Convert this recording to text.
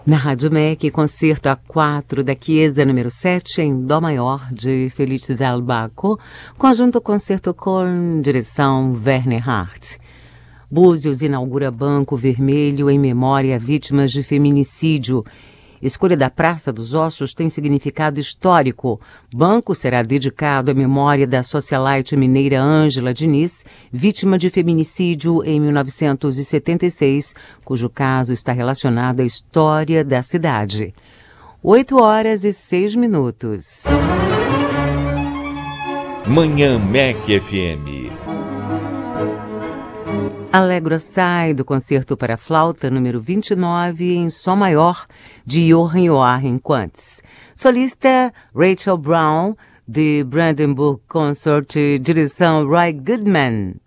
Na Rádio MEC, concerto A4 da Chiesa número 7 em Dó maior de Felicidade Baco, conjunto concerto com direção Werner Hart. Búzios inaugura Banco Vermelho em memória a vítimas de feminicídio. Escolha da Praça dos Ossos tem significado histórico. Banco será dedicado à memória da socialite mineira Ângela Diniz, vítima de feminicídio em 1976, cujo caso está relacionado à história da cidade. 8h06. Manhã MEC FM. Allegro Assai, do concerto para flauta número 29 em Sol maior, de Johann Quantz. Solista Rachel Brown, de Brandenburg Consort, direção Roy Goodman.